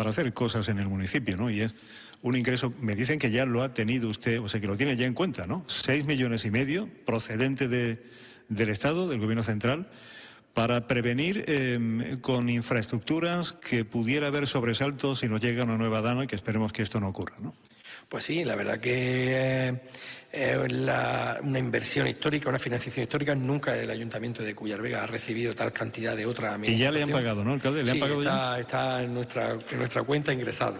para hacer cosas en el municipio, ¿no? Y es un ingreso, me dicen que ya lo ha tenido usted, o sea, que lo tiene ya en cuenta, ¿no? 6,5 millones procedente del Estado, del Gobierno central, para prevenir con infraestructuras que pudiera haber sobresaltos si nos llega una nueva dana, que esperemos que esto no ocurra, ¿no? Pues sí, la verdad que es una inversión histórica, una financiación histórica. Nunca el Ayuntamiento de Cuyar Vega ha recibido tal cantidad de otra administración. Y ya le han pagado, ¿no, alcalde? ¿Le han pagado ya? Está en nuestra cuenta ingresado.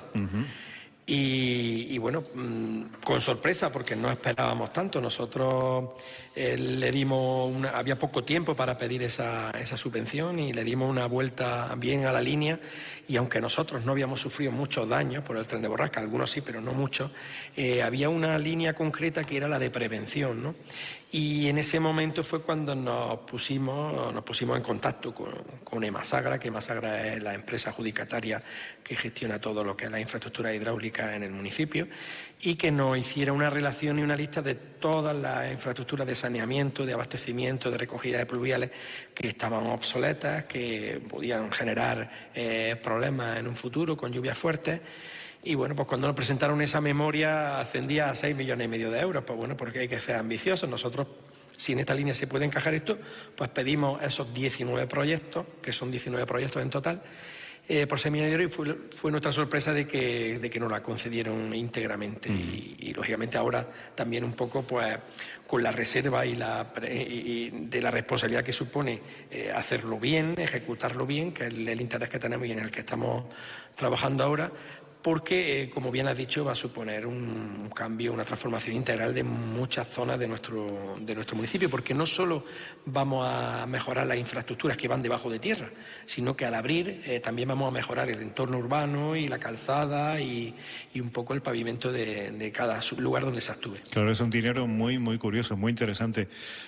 Y bueno, con sorpresa, porque no esperábamos tanto. Nosotros le dimos había poco tiempo para pedir esa subvención y le dimos una vuelta bien a la línea, y aunque nosotros no habíamos sufrido muchos daños por el tren de borrasca, algunos sí, pero no muchos, había una línea concreta que era la de prevención, ¿no? Y en ese momento fue cuando nos pusimos en contacto con Emasagra, que Emasagra es la empresa adjudicataria que gestiona todo lo que es la infraestructura hidráulica en el municipio, y que nos hiciera una relación y una lista de todas las infraestructuras de saneamiento, de abastecimiento, de recogida de pluviales que estaban obsoletas, que podían generar problemas en un futuro con lluvias fuertes. Y bueno, pues cuando nos presentaron esa memoria ascendía a 6,5 millones de euros. Pues bueno, porque hay que ser ambiciosos. Nosotros, si en esta línea se puede encajar esto, pues pedimos esos 19 proyectos, que son 19 proyectos en total, por 6 millones de euros, y fue nuestra sorpresa de que nos la concedieron íntegramente. Y lógicamente ahora también un poco pues con la reserva y de la responsabilidad que supone hacerlo bien, ejecutarlo bien, que es el interés que tenemos y en el que estamos trabajando ahora, porque, como bien has dicho, va a suponer un cambio, una transformación integral de muchas zonas de nuestro municipio, porque no solo vamos a mejorar las infraestructuras que van debajo de tierra, sino que al abrir también vamos a mejorar el entorno urbano y la calzada y un poco el pavimento de cada lugar donde se actúe. Claro, es un dinero muy, muy curioso, muy interesante.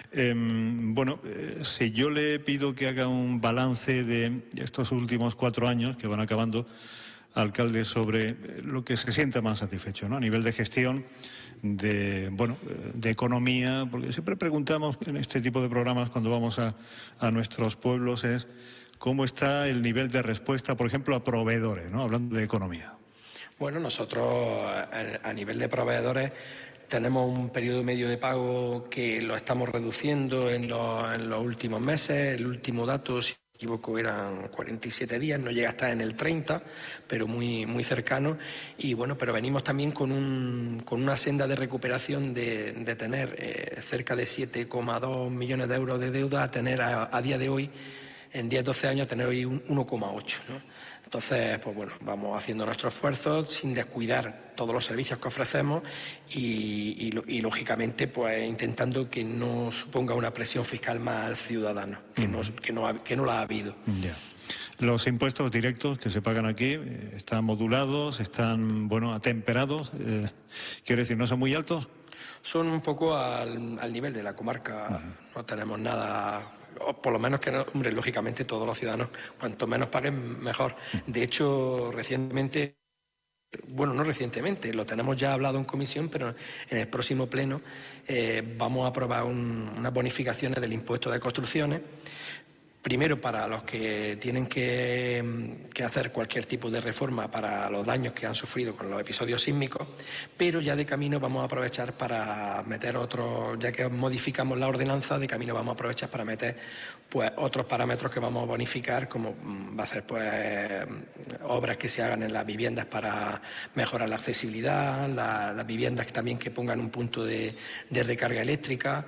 Si yo le pido que haga un balance de estos últimos 4 años que van acabando, alcalde, sobre lo que se sienta más satisfecho, ¿no? A nivel de gestión, de economía, porque siempre preguntamos en este tipo de programas cuando vamos a nuestros pueblos es cómo está el nivel de respuesta, por ejemplo, a proveedores, ¿no? Hablando de economía. Bueno, nosotros a nivel de proveedores tenemos un periodo medio de pago que lo estamos reduciendo en los últimos meses. El último dato, si me equivoco, eran 47 días, no llega a estar en el 30, pero muy, muy cercano. Y bueno, pero venimos también con una senda de recuperación de tener cerca de 7,2 millones de euros de deuda a tener a día de hoy, en 10-12 años, a tener hoy un 1,8, ¿no? Entonces, pues bueno, vamos haciendo nuestro esfuerzo sin descuidar todos los servicios que ofrecemos y lógicamente, pues intentando que no suponga una presión fiscal más al ciudadano, que no la ha habido. Yeah. Los impuestos directos que se pagan aquí están modulados, están, atemperados, quiero decir, ¿no son muy altos? Son un poco al nivel de la comarca, no tenemos nada, o por lo menos que no, hombre, lógicamente todos los ciudadanos, cuanto menos paguen, mejor. De hecho, recientemente, no recientemente, lo tenemos ya hablado en comisión, pero en el próximo pleno vamos a aprobar unas bonificaciones del impuesto de construcciones. Primero, para los que tienen que hacer cualquier tipo de reforma para los daños que han sufrido con los episodios sísmicos, pero ya de camino vamos a aprovechar para meter otros, ya que modificamos la ordenanza, de camino vamos a aprovechar para meter pues otros parámetros que vamos a bonificar, como va a ser obras que se hagan en las viviendas para mejorar la accesibilidad, las viviendas también que pongan un punto de recarga eléctrica,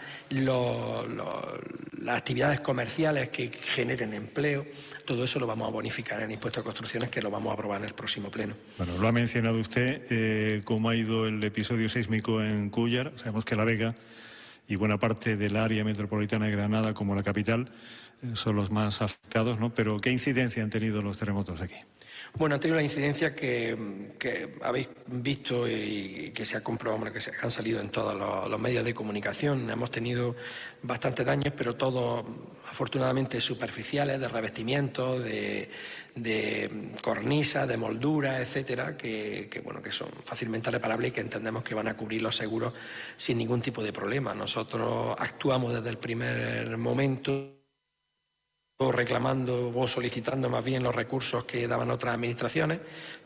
las actividades comerciales que generen empleo. Todo eso lo vamos a bonificar en el impuesto de construcciones, que lo vamos a aprobar en el próximo pleno. Bueno, lo ha mencionado usted, cómo ha ido el episodio sísmico en Cúllar. Sabemos que La Vega y buena parte del área metropolitana de Granada, como la capital, son los más afectados, ¿no? Pero ¿qué incidencia han tenido los terremotos aquí? Bueno, han tenido la incidencia que habéis visto y que se ha comprobado, que han salido en todos los medios de comunicación. Hemos tenido bastantes daños, pero todos afortunadamente superficiales, de revestimientos, de cornisas, de molduras, etcétera, que son fácilmente reparables y que entendemos que van a cubrir los seguros sin ningún tipo de problema. Nosotros actuamos desde el primer momento, reclamando o solicitando más bien los recursos que daban otras administraciones,